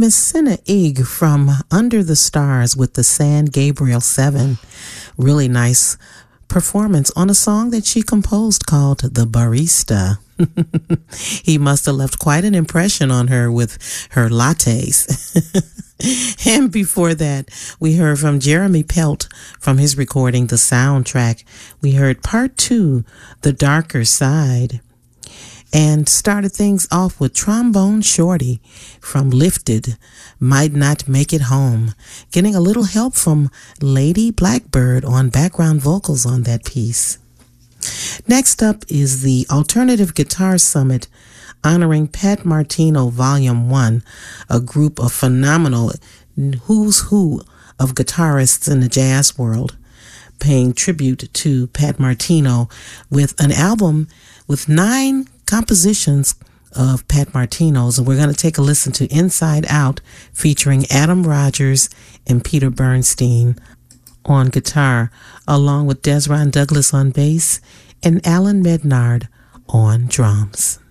Miss Senna Ig from Under the Stars with the San Gabriel 7. Really nice performance on a song that she composed called The Barista. He must have left quite an impression on her with her lattes. And before that, we heard from Jeremy Pelt from his recording, The Soundtrack. We heard Part 2, The Darker Side. And started things off with Trombone Shorty from Lifted, Might Not Make It Home, getting a little help from Lady Blackbird on background vocals on that piece. Next up is the Alternative Guitar Summit honoring Pat Martino Volume 1, a group of phenomenal who's who of guitarists in the jazz world, paying tribute to Pat Martino with an album with 9 compositions of Pat Martino's, and we're going to take a listen to Inside Out featuring Adam Rogers and Peter Bernstein on guitar, along with Desron Douglas on bass and Alan Mednard on drums.